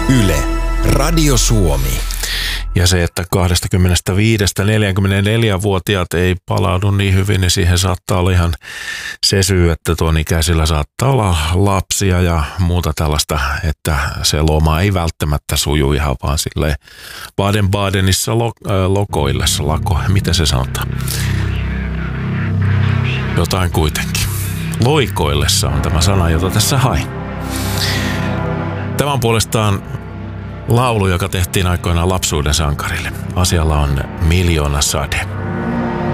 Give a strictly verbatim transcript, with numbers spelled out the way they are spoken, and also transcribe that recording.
Yle, Radio Suomi. Ja se, että kaksikymmentäviisi–neljäkymmentäneljä-vuotiaat ei palaudu niin hyvin, niin siihen saattaa olla ihan se syy, että tuon ikäisillä saattaa olla lapsia ja muuta tällaista, että se loma ei välttämättä suju ihan vaan silleen Baden-Badenissa lo, äh, lokoillessa lako. Miten se sanotaan? Jotain kuitenkin. Loikoillessa on tämä sana, jota tässä hain. Tämä on puolestaan laulu, joka tehtiin aikoinaan lapsuuden sankarille. Asialla on Miljoona sade.